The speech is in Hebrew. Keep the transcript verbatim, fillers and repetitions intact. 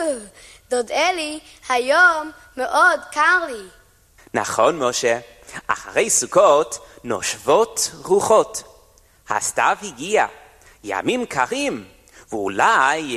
דוד אלי, היום מאוד קר לי. נכון, משה. אחרי סוכות נושבות רוחות. הסתיו הגיע. ימים קרים, ואולי